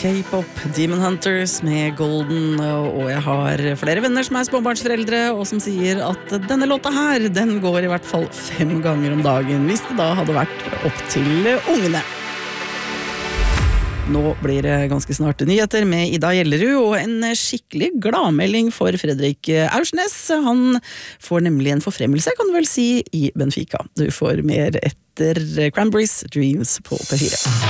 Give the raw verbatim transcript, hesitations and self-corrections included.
K-pop, Demon Hunters med Golden, og jeg har flere venner som er småbarnsforeldre, og som sier at denne låta her, den går i hvert fall fem ganger om dagen, hvis det da hadde vært opp til ungene. Nå blir det ganske snart nyheter med Ida Gjellerud, og en skikkelig gladmelding for Fredrik Aursnes. Han får nemlig en forfremmelse, kan du vel si, i Benfica. Du får mer etter Cranberries Dreams på P fire.